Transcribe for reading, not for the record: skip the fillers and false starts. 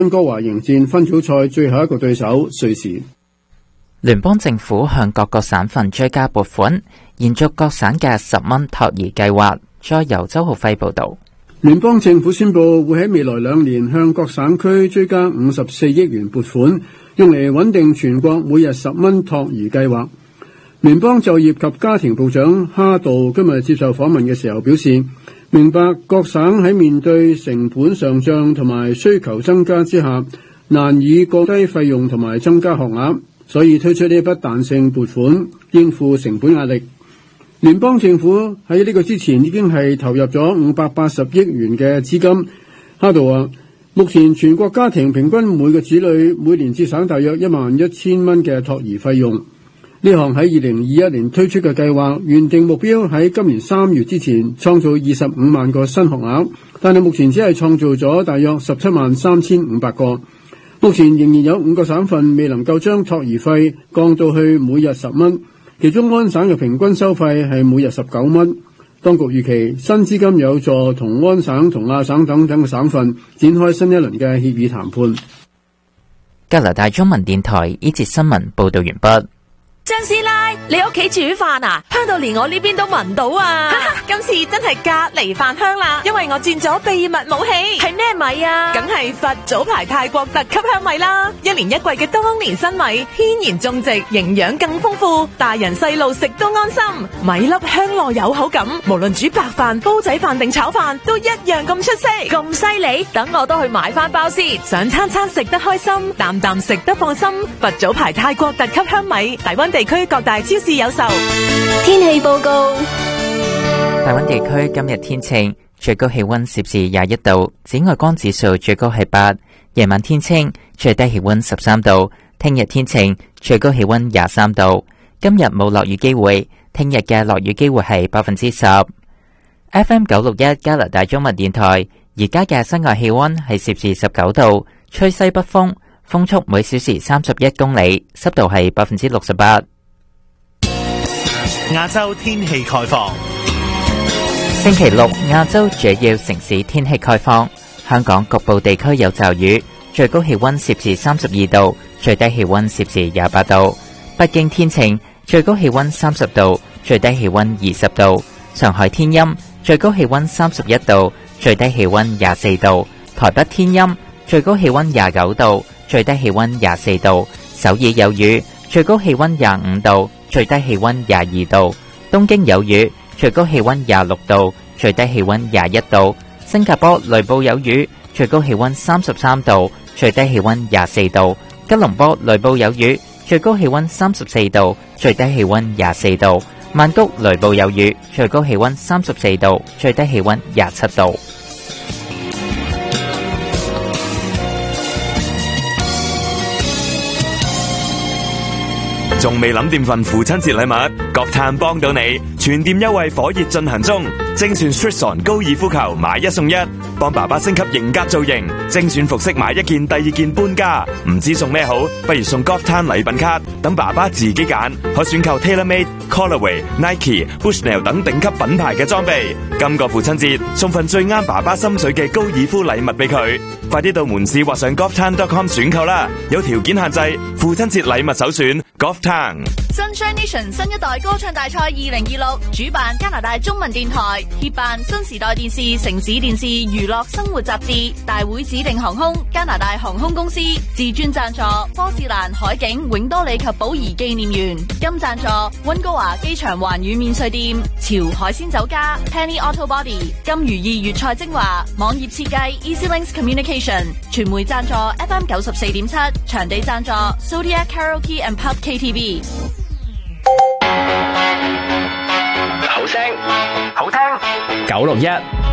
溫哥華迎戰分組賽最後一個對手瑞士。 聯邦政府向各個省份追加撥款，延續各省嘅10蚊托兒計劃。再由周浩輝報道。 聯邦政府宣布會喺未來2年向各省區追加54億元撥款，用嚟穩定全國每日10蚊托兒計劃。聯邦就業及家庭部長哈道今日接受訪問嘅時候表示，明白各省喺面對成本上漲同埋需求增加之下，難以降低費用同埋增加學額，所以推出呢筆彈性撥款應付成本壓力。聯邦政府喺呢個之前已經係投入咗580億元嘅資金。哈道話，目前全國家庭平均每個子女每年節省大約11000蚊嘅托兒費用。呢項喺2021年推出嘅計劃，原定目標喺今年3月之前創造25萬個新學額，但係目前只係創造咗大約173500個。目前仍然有5個省份未能夠將托兒費降到去每日10蚊，其中安省嘅平均收費係每日19蚊。當局預期新資金有助同安省同亞省等嘅省份展開新一輪嘅協議談判。 加拿大中文電台呢節新聞報道完畢。 張師奶，你屋企煮飯啊？香到連我呢邊都聞到啊！今次真係隔離飯香啦，因為我轉咗秘密武器。係咩米啊？梗係佛祖牌泰國特級香米啦！1年1季嘅當年新米，天然種植，營養更豐富，大人細路食都安心。米粒香糯有口感，無論煮白飯、煲仔飯定炒飯，都一樣咁出色。咁犀利，等我都去買翻包先，想餐餐食得開心，啖啖食得放心。佛祖牌泰國特級香米，大溫地區各大超市有售。 天氣報告： 大溫地區今日天晴，最高氣溫攝氏21度，紫外光指數最高係8。夜晚天晴，最低氣溫13度。聽日天晴，最高氣溫23度。今日冇落雨機會，聽日嘅落雨機會係10%。FM 961加拿大中文電台，而家嘅室外氣溫係攝氏19度，吹西北風，風速每小時31公里，濕度係68%。 亞洲天氣概況。 星期六亞洲主要城市天氣概況，香港局部地區有驟雨，最高氣溫攝氏32度，最低氣溫攝氏28度。北京天晴，最高氣溫30度，最低氣溫20度。上海天陰，最高氣溫31度，最低氣溫24度。台北天陰，最高氣溫29度，最低氣溫24度。首爾有雨，最高氣溫25度，最低氣溫22度。東京有雨，最高氣溫26度，最低氣溫21度。新加坡雷暴有雨，最高氣溫33度，最低氣溫24度。吉隆坡雷暴有雨，最高氣溫34度，最低氣溫24度。曼谷雷暴有雨，最高氣溫34度，最低氣溫27度。 仲未諗掂份父親節禮物？國泰幫到你，全店優惠火熱進行中。精選 Stritson 高爾夫球買1送1，幫爸爸升級型格造型。精選服飾買1件第2件半價，唔知送咩好，不如送 Golf Time 禮品卡，等爸爸自己揀，可選購 TaylorMade、Callaway、Nike、Bushnell 等頂級品牌嘅裝備。今個父親節送份最啱爸爸心水嘅高爾夫禮物俾佢，快啲到門市或上 golftime.com 選購啦！有條件限制，父親節禮物首選 Golf Time。 Sunshine Nation 新一代歌唱大賽2026主辦加拿大中文電台，協辦新時代電視、城市電視、娛樂生活雜誌，大會指定航空加拿大航空公司，自專贊助波士蘭海景永多里及寶儀紀念園，金贊助溫哥華機場環宇免稅店、潮海鮮酒家、Penny Auto Body、金魚意粵菜精華、網頁設計 EasyLinks Communication， 傳媒贊助 FM 94.7，場地贊助 Zodiac Karaoke and Pub KTV。 好聲好聽961